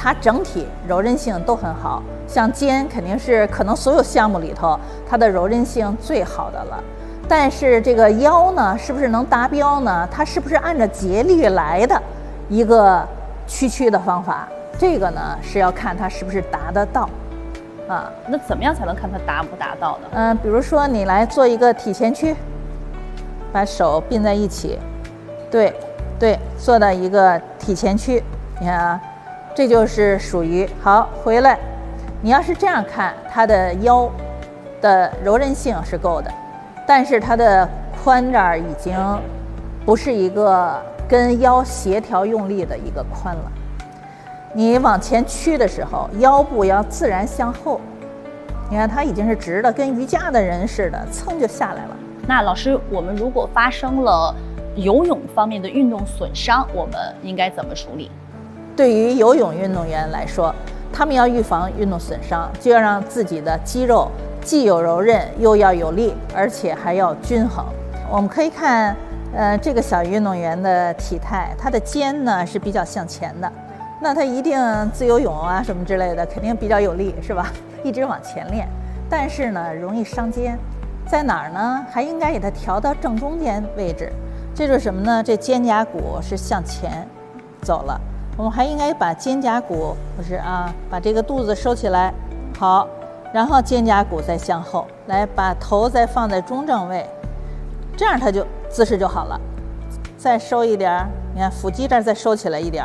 它整体柔韧性都很好。像肩肯定是可能所有项目里头它的柔韧性最好的了。但是这个腰呢，是不是能达标呢？它是不是按照节律来的一个屈的方法？这个呢是要看它是不是达得到。 那怎么样才能看它达不达到呢？ 比如说你来做一个体前屈，把手并在一起，对，做到一个体前屈，你看啊，这就是属于好。回来，你要是这样看，它的腰的柔韧性是够的，但是它的髋这儿已经不是一个跟腰协调用力的一个髋了。你往前屈的时候，腰部要自然向后。你看它已经是直的，跟瑜伽的人似的，蹭就下来了。 那老师，我们如果发生了游泳方面的运动损伤，我们应该怎么处理？ 对于游泳运动员来说，他们要预防运动损伤，就要让自己的肌肉既有柔韧，又要有力，而且还要均衡。我们可以看，这个小运动员的体态，他的肩呢是比较向前的。那他一定自由泳啊什么之类的，肯定比较有力，是吧？一直往前练，但是呢，容易伤肩，在哪儿呢？还应该给它调到正中间位置。这就是什么呢？这肩胛骨是向前走了，我们还应该把肩胛骨把这个肚子收起来，好，然后肩胛骨再向后，来把头再放在中正位，这样它就姿势就好了。再收一点，你看腹肌这儿再收起来一点。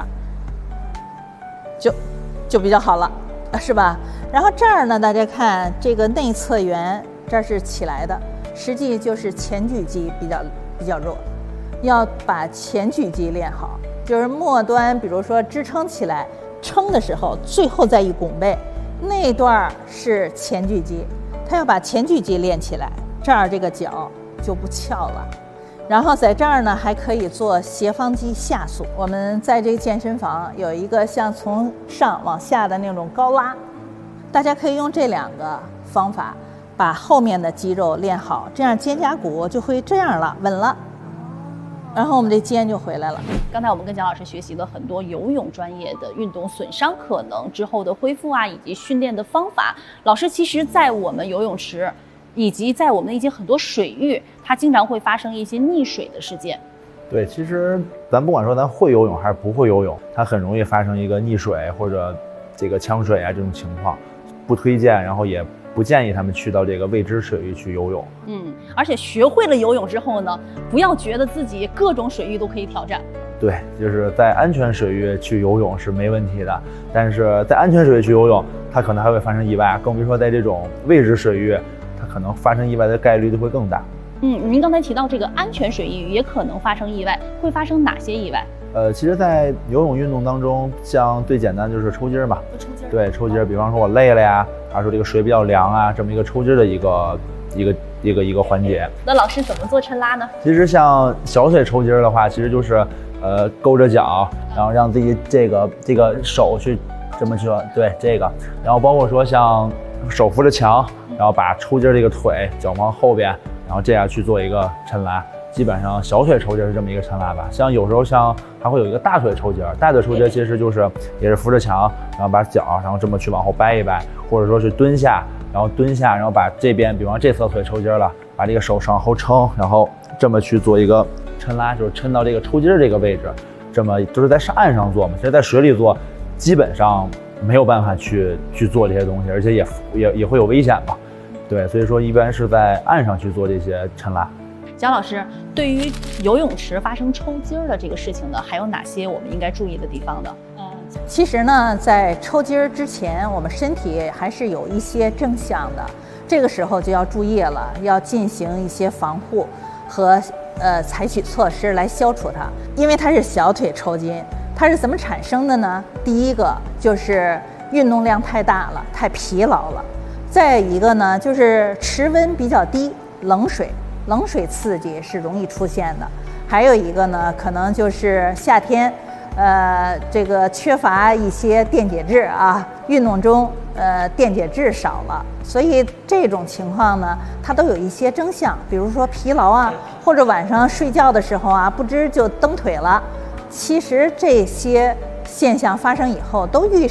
就比较好了，是吧？然后这儿呢，大家看这个内侧缘，这是起来的，实际就是前锯肌比较弱，要把前锯肌练好，就是末端，比如说支撑起来，撑的时候，最后再一拱背，那段是前锯肌，它要把前锯肌练起来，这儿这个脚就不翘了。然后在这儿呢，还可以做斜方肌下束。我们在这个健身房有一个像从上往下的那种高拉，大家可以用这2个方法把后面的肌肉练好，这样肩胛骨就会这样了，稳了，然后我们这肩就回来了。 刚才我们跟蒋老师学习了很多游泳专业的运动损伤可能之后的恢复以及训练的方法。老师，其实在我们游泳池以及在我们的一些很多水域，它经常会发生一些溺水的事件。 对，其实咱不管说咱会游泳还是不会游泳，它很容易发生一个溺水或者这个呛水这种情况，不推荐，然后也不建议他们去到这个未知水域去游泳。 而且学会了游泳之后呢，不要觉得自己各种水域都可以挑战。 对，就是在安全水域去游泳是没问题的，但是在安全水域去游泳，它可能还会发生意外，更别说在这种未知水域，它可能发生意外的概率就会更大。 您刚才提到这个安全水域也可能发生意外，会发生哪些意外？ 其实，在游泳运动当中，像最简单就是抽筋嘛。 抽筋。 对，抽筋，比方说我累了呀，还是说这个水比较凉这么一个抽筋的一个环节。 那老师怎么做抻拉呢？ 其实像小腿抽筋的话，其实就是勾着脚，然后让自己这个手去这么去，对这个，然后包括说像手扶着墙，然后把抽筋这个腿脚往后边，然后这样去做一个抻拉。基本上小腿抽筋是这么一个抻拉吧，像有时候还会有一个大腿抽筋，大腿抽筋其实就是也是扶着墙，然后把脚然后这么去往后掰一掰，或者说是蹲下，然后把这边比方这侧腿抽筋了，把这个手往后撑，然后这么去做一个抻拉，就是抻到这个抽筋这个位置，这么就是在岸上做嘛，其实在水里做基本上没有办法去做这些东西，而且也会有危险嘛。对，所以说一般是在岸上去做这些抻拉。 蒋老师，对于游泳池发生抽筋的这个事情呢，还有哪些我们应该注意的地方呢？ 其实呢，在抽筋之前，我们身体还是有一些征象的，这个时候就要注意了，要进行一些防护和采取措施来消除它。因为它是小腿抽筋，它是怎么产生的呢？第一个就是运动量太大了，太疲劳了；再一个呢，就是池温比较低，冷水刺激是容易出现的。还有一个呢，可能就是夏天，这个缺乏一些电解质运动中电解质少了，所以这种情况呢，它都有一些征象，比如说疲劳或者晚上睡觉的时候不知就蹬腿了。其实这些现象发生以后，都预